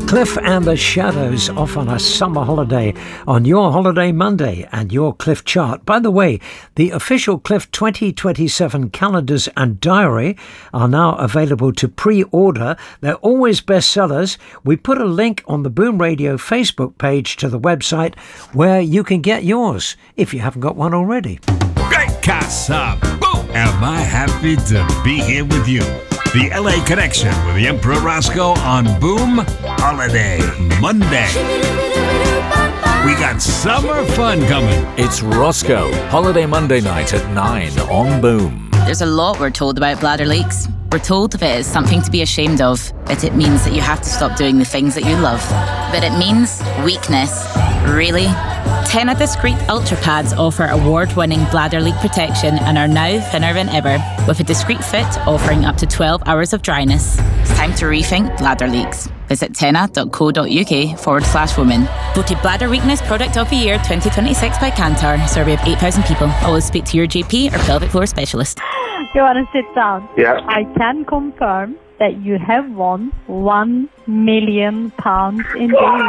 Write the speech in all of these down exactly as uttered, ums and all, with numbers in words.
Cliff and the Shadows off on a summer holiday on Your Holiday Monday and Your Cliff chart. By the way, the official Cliff twenty twenty-seven calendars and diary are now available to pre-order. They're always bestsellers. We put a link on the Boom Radio Facebook page to the website where you can get yours if you haven't got one already. Great Casa! Boom! Am I happy to be here with you? The L A Connection with the Emperor Roscoe on Boom Holiday Monday. We got summer fun coming. It's Roscoe, Holiday Monday night at nine on Boom. There's a lot we're told about bladder leaks. We're told that it's something to be ashamed of, that it means that you have to stop doing the things that you love. But it means weakness. Really? Tena Discreet Ultra Pads offer award-winning bladder leak protection and are now thinner than ever, with a discreet fit offering up to twelve hours of dryness. It's time to rethink bladder leaks. Visit tena.co.uk forward slash women. Voted Bladder Weakness Product of the Year twenty twenty-six by Kantar. Survey of eight thousand people. Always speak to your G P or pelvic floor specialist. You want to sit down? Yeah. I can confirm that you have won one million pounds in days.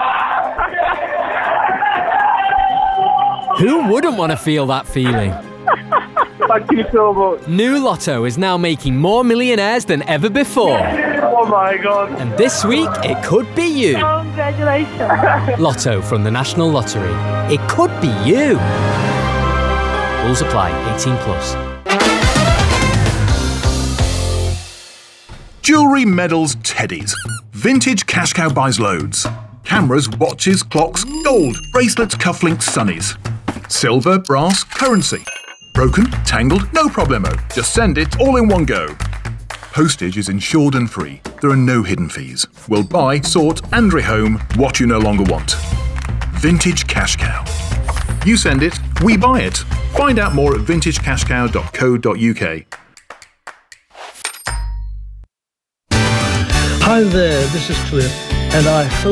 Who wouldn't want to feel that feeling? Thank you so much. New Lotto is now making more millionaires than ever before. Oh my God. And this week, it could be you. Congratulations. Lotto from the National Lottery. It could be you. Rules apply. eighteen plus. Jewellery, medals, teddies. Vintage Cash Cow buys loads. Cameras, watches, clocks, gold, bracelets, cufflinks, sunnies. Silver, brass, currency. Broken, tangled, no problemo. Just send it all in one go. Postage is insured and free. There are no hidden fees. We'll buy, sort and rehome what you no longer want. Vintage Cash Cow. You send it, we buy it. Find out more at vintage cash cow dot co dot uk. Hi there, this is Cliff, and I hope